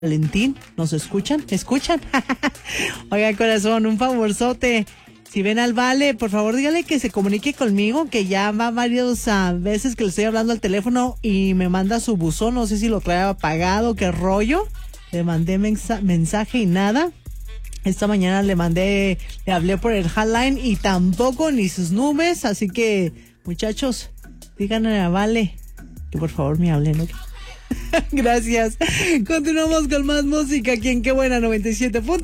Valentín, ¿nos escuchan? ¿Escuchan? Oiga, corazón, un favorzote. Si ven al Vale, por favor dígale que se comunique conmigo, que ya va varias veces que le estoy hablando al teléfono y me manda su buzón, no sé si lo trae apagado, qué rollo. Le mandé mensaje y nada. Esta mañana le hablé por el hotline y tampoco ni sus nubes, así que muchachos, díganle a Vale que por favor me hablen, ¿ok? Gracias. Continuamos con más música aquí en Qué Buena 97.